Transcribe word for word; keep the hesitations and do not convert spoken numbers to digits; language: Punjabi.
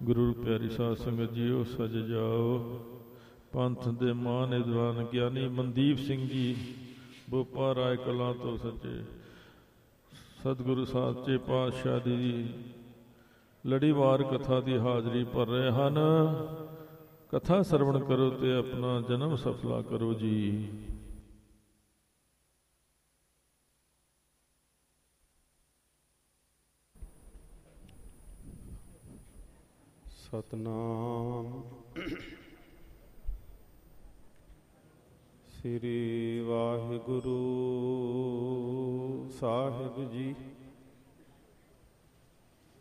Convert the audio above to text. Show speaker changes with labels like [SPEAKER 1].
[SPEAKER 1] ਗੁਰੂ ਪਿਆਰੀ ਸਾਧ ਸੰਗਤ ਜੀਓ, ਸਜ ਜਾਓ। ਪੰਥ ਦੇ ਮਾਨ ਵਿਦਵਾਨ ਗਿਆਨੀ ਮਨਦੀਪ ਸਿੰਘ ਜੀ ਬੋਪਾ ਰਾਏ ਕਲਾਂ ਤੋਂ ਸੱਚੇ ਸਤਿਗੁਰੂ ਸਾਚੇ ਪਾਤਸ਼ਾਹ ਦੀ ਲੜੀਵਾਰ ਕਥਾ ਦੀ ਹਾਜ਼ਰੀ ਭਰ ਰਹੇ ਹਨ। ਕਥਾ ਸਰਵਣ ਕਰੋ ਤੇ ਆਪਣਾ ਜਨਮ ਸਫਲਾ ਕਰੋ ਜੀ।
[SPEAKER 2] ਸਤਨਾਮ ਸ੍ਰੀ ਵਾਹਿਗੁਰੂ ਸਾਹਿਬ ਜੀ।